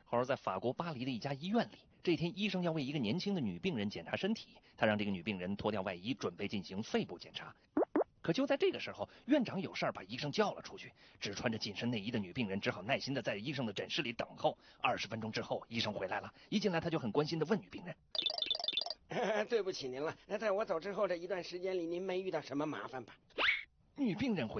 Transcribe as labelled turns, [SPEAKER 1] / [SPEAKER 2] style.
[SPEAKER 1] 而在法国巴黎的一家医院里，这天医生要为一个年轻的女病人检查身体，他让这个女病人脱掉外衣，准备进行肺部检查。可就在这个时候，院长有事儿把医生叫了出去。只穿着紧身内衣的女病人只好耐心的在医生的诊室里等候。20分钟之后，医生回来了，一进来他就很关心的问女病人：
[SPEAKER 2] 对不起您了，在我走之后这一段时间里，您没遇到什么麻烦吧？
[SPEAKER 1] 女病人回